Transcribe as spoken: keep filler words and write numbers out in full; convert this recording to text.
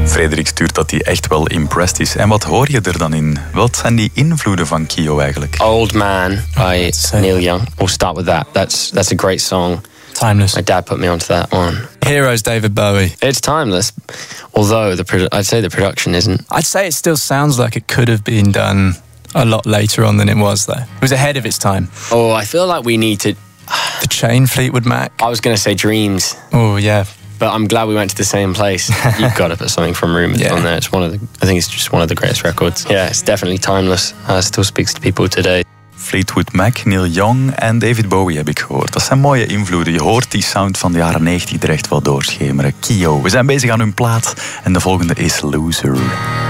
Frederik stuurt dat hij echt wel impressed is. En wat hoor je er dan in? Wat zijn die invloeden van Kyo eigenlijk? Old Man by Neil Young. We'll start with that. That's that's a great song. Timeless. My dad put me onto that one. Heroes, David Bowie. It's timeless, although the produ- I'd say the production isn't. I'd say it still sounds like it could have been done a lot later on than it was, though. It was ahead of its time. Oh, I feel like we need to... The Chain, Fleetwood Mac. I was going to say Dreams. Oh, yeah. But I'm glad we went to the same place. You've got to put something from Rumours yeah. on there. It's one of the, I think it's just one of the greatest records. Yeah, it's definitely timeless. Uh, still speaks to people today. Fleetwood Mac, Neil Young en David Bowie heb ik gehoord. Dat zijn mooie invloeden. Je hoort die sound van de jaren negentig er echt wel doorschemeren. Kyo, we zijn bezig aan hun plaat en de volgende is Loser.